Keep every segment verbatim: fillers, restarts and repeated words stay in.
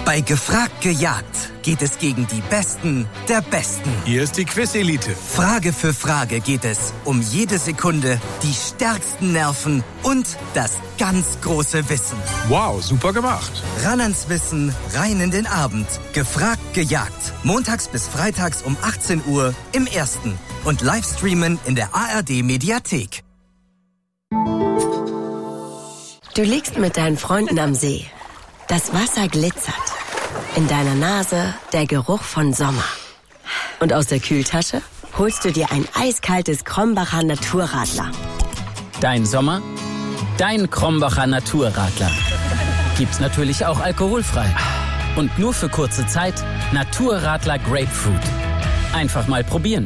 Bei Gefragt gejagt geht es gegen die Besten der Besten. Hier ist die Quiz-Elite. Frage für Frage geht es um jede Sekunde, die stärksten Nerven und das ganz große Wissen. Wow, super gemacht. Ran ans Wissen, rein in den Abend. Gefragt gejagt. Montags bis freitags um achtzehn Uhr im Ersten. Und Livestreamen in der A R D-Mediathek. Du liegst mit deinen Freunden am See. Das Wasser glitzert. In deiner Nase der Geruch von Sommer. Und aus der Kühltasche holst du dir ein eiskaltes Krombacher Naturradler. Dein Sommer, dein Krombacher Naturradler. Gibt's natürlich auch alkoholfrei. Und nur für kurze Zeit Naturradler Grapefruit. Einfach mal probieren.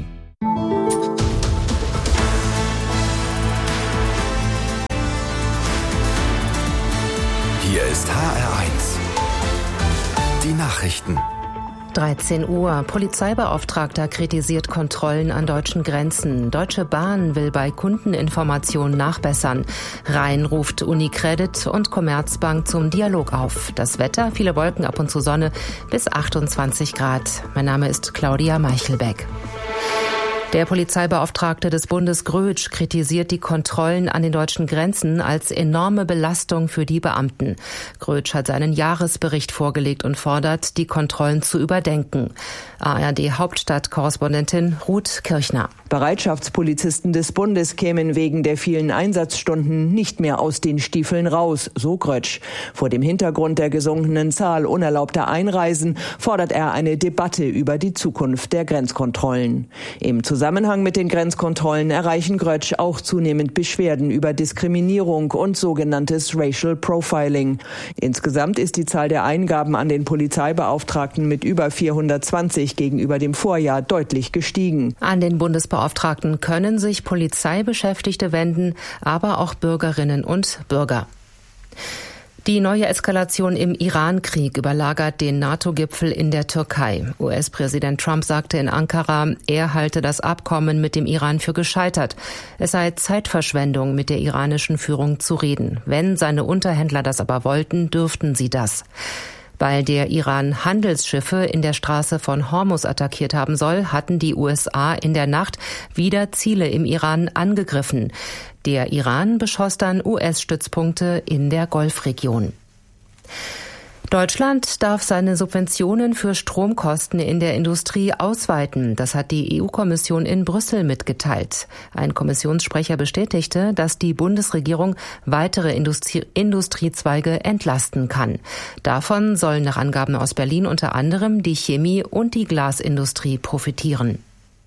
Hier ist H R eins. Die Nachrichten. dreizehn Uhr. Polizeibeauftragter kritisiert Kontrollen an deutschen Grenzen. Deutsche Bahn will bei Kundeninformationen nachbessern. Rhein ruft Unicredit und Commerzbank zum Dialog auf. Das Wetter, viele Wolken, ab und zu Sonne, bis achtundzwanzig Grad. Mein Name ist Claudia Meichelbeck. Der Polizeibeauftragte des Bundes Grötsch kritisiert die Kontrollen an den deutschen Grenzen als enorme Belastung für die Beamten. Grötsch hat seinen Jahresbericht vorgelegt und fordert, die Kontrollen zu überdenken. A R D-Hauptstadt-Korrespondentin Ruth Kirchner. Bereitschaftspolizisten des Bundes kämen wegen der vielen Einsatzstunden nicht mehr aus den Stiefeln raus, so Grötsch. Vor dem Hintergrund der gesunkenen Zahl unerlaubter Einreisen fordert er eine Debatte über die Zukunft der Grenzkontrollen. Im Zusammenhang mit den Grenzkontrollen erreichen Grötsch auch zunehmend Beschwerden über Diskriminierung und sogenanntes Racial Profiling. Insgesamt ist die Zahl der Eingaben an den Polizeibeauftragten mit über vierhundertzwanzig gegenüber dem Vorjahr deutlich gestiegen. An den Bundesbeauftragten können sich Polizeibeschäftigte wenden, aber auch Bürgerinnen und Bürger. Die neue Eskalation im Iran-Krieg überlagert den NATO-Gipfel in der Türkei. U S-Präsident Trump sagte in Ankara, er halte das Abkommen mit dem Iran für gescheitert. Es sei Zeitverschwendung, mit der iranischen Führung zu reden. Wenn seine Unterhändler das aber wollten, dürften sie das. Weil der Iran Handelsschiffe in der Straße von Hormuz attackiert haben soll, hatten die U S A in der Nacht wieder Ziele im Iran angegriffen. Der Iran beschoss dann U S-Stützpunkte in der Golfregion. Deutschland darf seine Subventionen für Stromkosten in der Industrie ausweiten. Das hat die E U-Kommission in Brüssel mitgeteilt. Ein Kommissionssprecher bestätigte, dass die Bundesregierung weitere Industrie- Industriezweige entlasten kann. Davon sollen nach Angaben aus Berlin unter anderem die Chemie- und die Glasindustrie profitieren.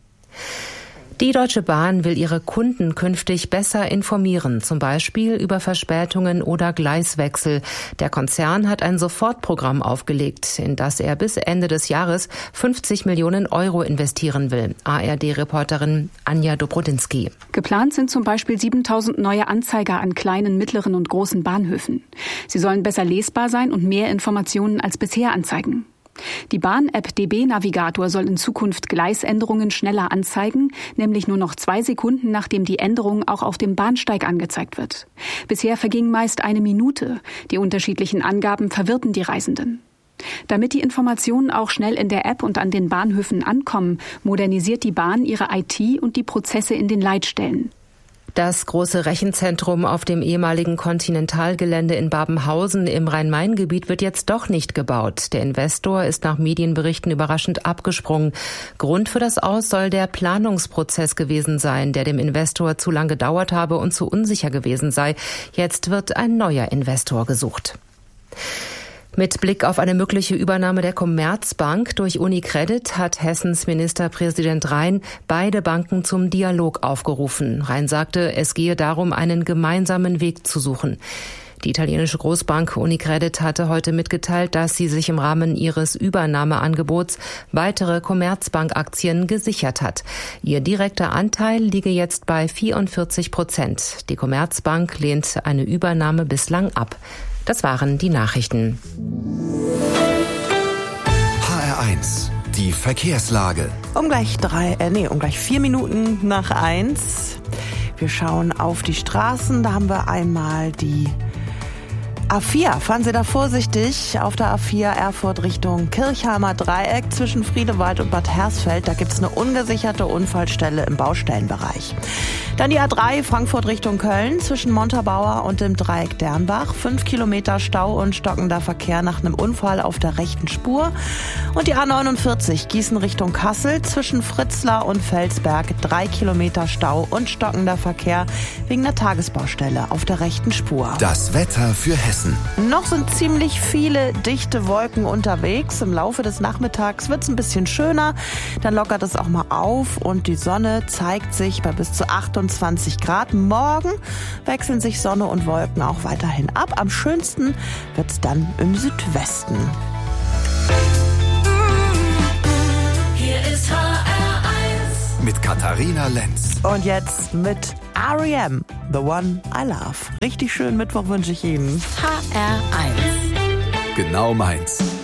Die Deutsche Bahn will ihre Kunden künftig besser informieren, zum Beispiel über Verspätungen oder Gleiswechsel. Der Konzern hat ein Sofortprogramm aufgelegt, in das er bis Ende des Jahres fünfzig Millionen Euro investieren will. A R D-Reporterin Anja Dobrodinsky. Geplant sind zum Beispiel siebentausend neue Anzeiger an kleinen, mittleren und großen Bahnhöfen. Sie sollen besser lesbar sein und mehr Informationen als bisher anzeigen. Die Bahn-App D B-Navigator soll in Zukunft Gleisänderungen schneller anzeigen, nämlich nur noch zwei Sekunden, nachdem die Änderung auch auf dem Bahnsteig angezeigt wird. Bisher verging meist eine Minute. Die unterschiedlichen Angaben verwirrten die Reisenden. Damit die Informationen auch schnell in der App und an den Bahnhöfen ankommen, modernisiert die Bahn ihre I T und die Prozesse in den Leitstellen. Das große Rechenzentrum auf dem ehemaligen Kontinentalgelände in Babenhausen im Rhein-Main-Gebiet wird jetzt doch nicht gebaut. Der Investor ist nach Medienberichten überraschend abgesprungen. Grund für das Aus soll der Planungsprozess gewesen sein, der dem Investor zu lang gedauert habe und zu unsicher gewesen sei. Jetzt wird ein neuer Investor gesucht. Mit Blick auf eine mögliche Übernahme der Commerzbank durch Unicredit hat Hessens Ministerpräsident Rhein beide Banken zum Dialog aufgerufen. Rhein sagte, es gehe darum, einen gemeinsamen Weg zu suchen. Die italienische Großbank Unicredit hatte heute mitgeteilt, dass sie sich im Rahmen ihres Übernahmeangebots weitere Commerzbank-Aktien gesichert hat. Ihr direkter Anteil liege jetzt bei vierundvierzig Prozent. Die Commerzbank lehnt eine Übernahme bislang ab. Das waren die Nachrichten. H R eins, die Verkehrslage. Um gleich drei, äh, nee, um gleich vier Minuten nach eins. Wir schauen auf die Straßen. Da haben wir einmal die A vier, fahren Sie da vorsichtig. Auf der A vier Erfurt Richtung Kirchheimer Dreieck zwischen Friedewald und Bad Hersfeld. Da gibt's eine ungesicherte Unfallstelle im Baustellenbereich. Dann die A drei Frankfurt Richtung Köln zwischen Montabaur und dem Dreieck Dernbach. Fünf Kilometer Stau und stockender Verkehr nach einem Unfall auf der rechten Spur. Und die A neunundvierzig Gießen Richtung Kassel zwischen Fritzlar und Felsberg. Drei Kilometer Stau und stockender Verkehr wegen der Tagesbaustelle auf der rechten Spur. Das Wetter für Hessen. Noch sind ziemlich viele dichte Wolken unterwegs. Im Laufe des Nachmittags wird es ein bisschen schöner. Dann lockert es auch mal auf und die Sonne zeigt sich bei bis zu achtundzwanzig Grad. Morgen wechseln sich Sonne und Wolken auch weiterhin ab. Am schönsten wird es dann im Südwesten. Hier ist H R eins. Mit Katharina Lenz. Und jetzt mit R E M, The One I Love. Richtig schönen Mittwoch wünsche ich Ihnen. H R eins. Genau meins.